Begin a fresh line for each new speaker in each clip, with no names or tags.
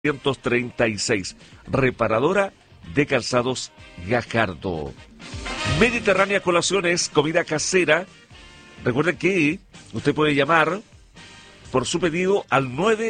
136. Reparadora de calzados Gajardo. Mediterránea Colaciones, comida casera. Recuerden que usted puede llamar por su pedido al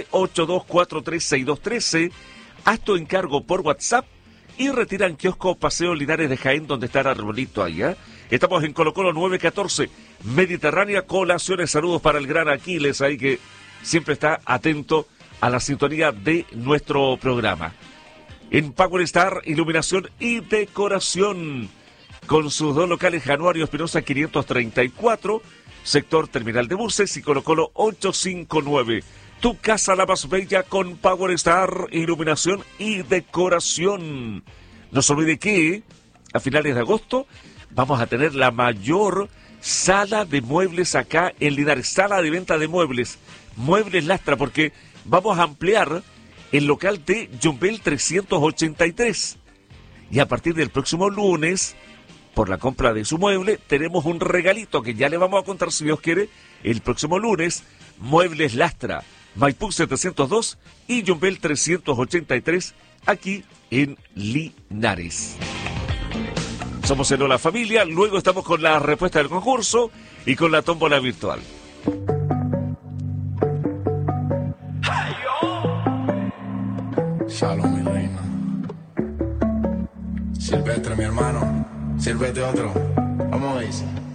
982436213. Haz tu encargo por WhatsApp y retiran kiosco Paseo Linares de Jaén, donde está el arbolito allá. Estamos en Colo Colo 914. Mediterránea Colaciones. Saludos para el gran Aquiles ahí que siempre está atento a la sintonía de nuestro programa. En Power Star, iluminación y decoración, con sus dos locales, Januario Espinosa 534, sector Terminal de Buses, y Colo Colo 859. Tu casa la más bella con Power Star, iluminación y decoración. No se olvide que a finales de agosto vamos a tener la mayor sala de muebles acá en Linares, sala de venta de muebles, Muebles Lastra, porque vamos a ampliar el local de Jumbel 383. Y a partir del próximo lunes, por la compra de su mueble, tenemos un regalito que ya le vamos a contar, si Dios quiere, el próximo lunes. Muebles Lastra, Maipú 702 y Jumbel 383, aquí en Linares. Somos en Hola Familia, luego estamos con la respuesta del concurso y con la tómbola virtual.
Shalom, mi reina. Silvestre, mi hermano. Sírvete otro. Vamos a ver.